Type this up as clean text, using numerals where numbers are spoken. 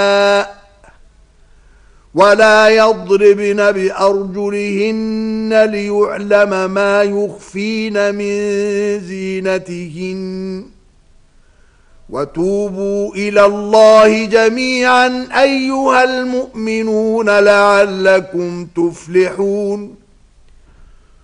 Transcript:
ولا يضربن بأرجلهن ليعلم ما يخفين من زينتهن وتوبوا إلى الله جميعا أيها المؤمنون لعلكم تفلحون